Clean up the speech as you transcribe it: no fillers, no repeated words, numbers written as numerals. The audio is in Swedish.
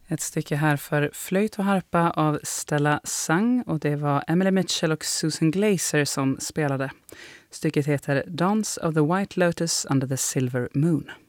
Ett stycke här för flöjt och harpa av Stella Sang, och det var Emily Mitchell och Susan Glazer som spelade. Stycket heter Dance of the White Lotus under the Silver Moon.